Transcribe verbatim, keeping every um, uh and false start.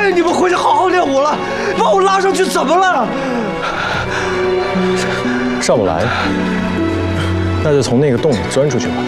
答应你们回去好好练武了，把我拉上去怎么了？ 上不来，那就从那个洞里钻出去吧。